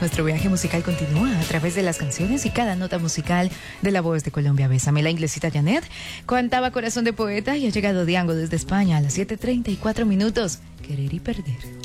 Nuestro viaje musical continúa a través de las canciones y cada nota musical de La Voz de Colombia. Bésame, la inglesita Janet cantaba Corazón de Poeta y ha llegado Diango desde España a las 7:34. Querer y perder.